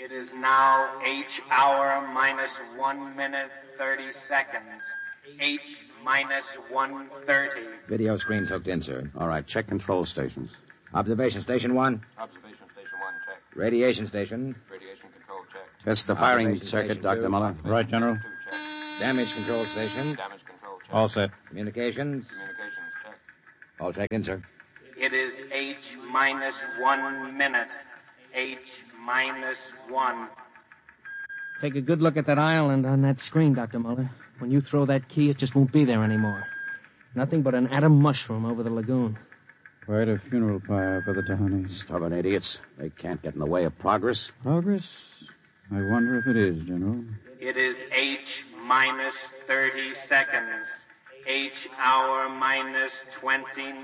It is now H hour minus 1 minute 30 seconds. H minus 1:30. Video screen's hooked in, sir. All right, check control stations. Observation station 1. Observation station 1, check. Radiation station. Radiation control, check. Test the firing Observation circuit, station Dr. two. Muller. Right, General. 2, check. Damage control station. Damage control, check. All set. Communications. Communications, check. All checked in, sir. It is H minus 1 minute. H minus 1. Take a good look at that island on that screen, Dr. Muller. When you throw that key, it just won't be there anymore. Nothing but an atom mushroom over the lagoon. Quite a funeral pyre for the Tahani. Stubborn idiots. They can't get in the way of progress. Progress? I wonder if it is, General. It is H minus 30 seconds. H hour minus 29,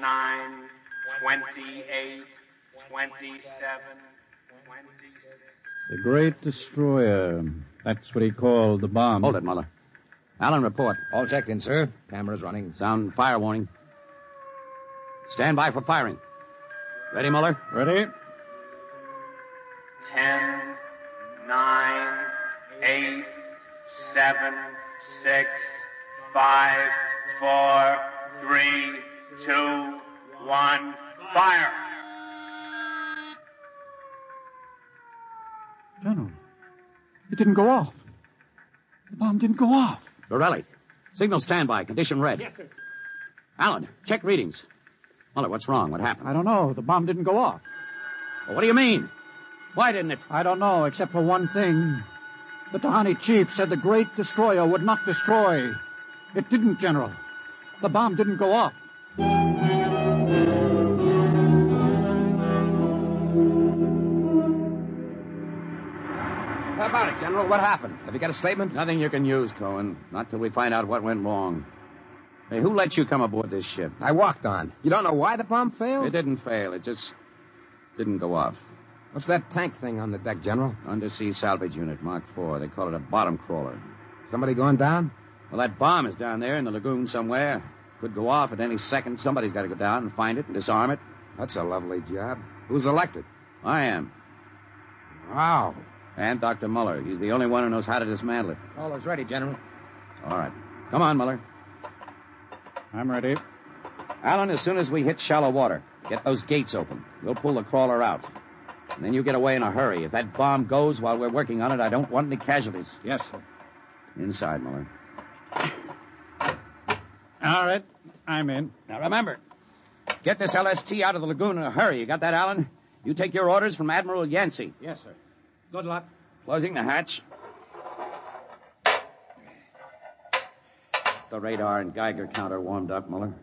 28, 27, 26. The Great Destroyer. That's what he called the bomb. Hold it, Muller. Allen, report. All checked in, sir. Cameras running. Sound fire warning. Stand by for firing. Ready, Muller? Ready? 10, 9, 8, 7, 6, 5, 4, 3, 2, 1, fire! General, it didn't go off. The bomb didn't go off. Borelli. Signal standby. Condition red. Yes, sir. Allen, check readings. Muller, what's wrong? What happened? I don't know. The bomb didn't go off. Well, what do you mean? Why didn't it? I don't know, except for one thing. The Tahani chief said the Great Destroyer would not destroy. It didn't, General. The bomb didn't go off. How about it, General? What happened? Have you got a statement? Nothing you can use, Cohen. Not till we find out what went wrong. Hey, who let you come aboard this ship? I walked on. You don't know why the bomb failed? It didn't fail. It just didn't go off. What's that tank thing on the deck, General? Undersea salvage unit, Mark IV. They call it a bottom crawler. Somebody going down? Well, that bomb is down there in the lagoon somewhere. Could go off at any second. Somebody's got to go down and find it and disarm it. That's a lovely job. Who's elected? I am. Wow. And Dr. Muller. He's the only one who knows how to dismantle it. All is ready, General. All right. Come on, Muller. I'm ready. Allen, as soon as we hit shallow water, get those gates open. We'll pull the crawler out. And then you get away in a hurry. If that bomb goes while we're working on it, I don't want any casualties. Yes, sir. Inside, Muller. All right. I'm in. Now, remember, get this LST out of the lagoon in a hurry. You got that, Allen? You take your orders from Admiral Yancey. Yes, sir. Good luck. Closing the hatch. The radar and Geiger counter warmed up, Muller.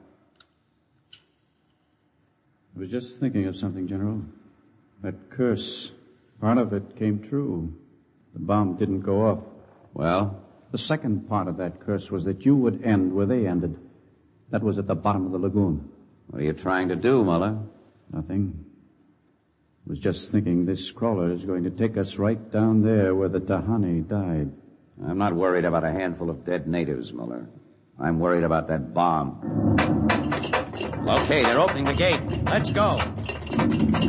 I was just thinking of something, General. That curse, part of it came true. The bomb didn't go off. Well? The second part of that curse was that you would end where they ended. That was at the bottom of the lagoon. What are you trying to do, Muller? Nothing. I was just thinking this crawler is going to take us right down there where the Tahani died. I'm not worried about a handful of dead natives, Muller. I'm worried about that bomb. Okay, they're opening the gate. Let's go.